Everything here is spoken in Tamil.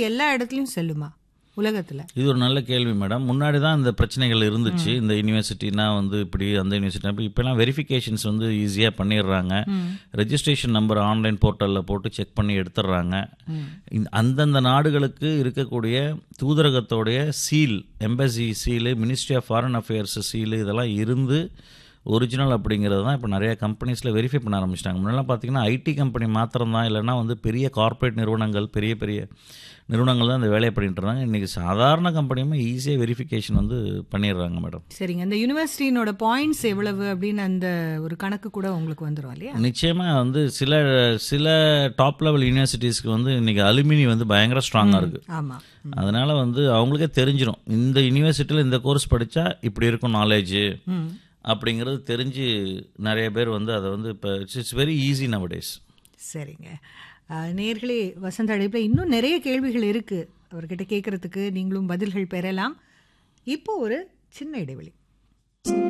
எல்லா இடத்துலையும் செல்லுமா உலகத்தில்? இது ஒரு நல்ல கேள்வி மேடம். முன்னாடி தான் இந்த பிரச்சனைகள் இருந்துச்சு. இந்த யூனிவர்சிட்டினா வந்து இப்படி, அந்த யூனிவர்சிட்டி இப்போலாம் வெரிஃபிகேஷன்ஸ் வந்து ஈஸியாக பண்ணிடுறாங்க. ரெஜிஸ்ட்ரேஷன் நம்பர் ஆன்லைன் போர்ட்டலில் போட்டு செக் பண்ணி எடுத்துடுறாங்க. அந்தந்த நாடுகளுக்கு இருக்கக்கூடிய தூதரகத்தோடைய seal, embassy seal, ministry of foreign affairs seal இதெல்லாம் இருந்து ஒரிஜினல் அப்படிங்கிறது தான் இப்போ நிறைய கம்பெனிஸில் வெரிஃபை பண்ண ஆரம்பிச்சிட்டாங்க. முன்னெல்லாம் பார்த்தீங்கன்னா ஐடி கம்பெனி மாத்திரம் தான், இல்லைன்னா வந்து பெரிய கார்ப்பரேட் நிறுவனங்கள், பெரிய பெரிய நிறுவனங்கள் தான் இந்த வேலையை பண்ணிட்டு இருந்தாங்க. இன்றைக்கி சாதாரண கம்பெனியுமே ஈஸியாக வெரிஃபிகேஷன் வந்து பண்ணிடுறாங்க மேடம். சரிங்க. அந்த யூனிவர்சிட்டியினோட பாயிண்ட்ஸ் எவ்வளவு அப்படின்னு அந்த ஒரு கணக்கு கூட உங்களுக்கு வந்துடும் இல்லையா? நிச்சயமாக வந்து சில டாப் லெவல் யூனிவர்சிட்டிஸ்க்கு வந்து இன்றைக்கி அலுமினி வந்து பயங்கர ஸ்ட்ராங்காக இருக்குது. ஆமாம். அதனால் வந்து அவங்களுக்கே தெரிஞ்சிடும் இந்த யூனிவர்சிட்டியில் இந்த கோர்ஸ் படித்தா இப்படி இருக்கும் நாலேஜு அப்படிங்கிறது தெரிஞ்சு நிறைய பேர் வந்து அதை வந்து இப்போ இட்ஸ் வெரி ஈஸி நவடேஸ். சரிங்க. நேயர்களே, வசந்த அழைப்பில் இன்னும் நிறைய கேள்விகள் இருக்குது அவர்கிட்ட கேட்குறதுக்கு. நீங்களும் பதில்கள் பெறலாம். இப்போ ஒரு சின்ன இடைவெளி.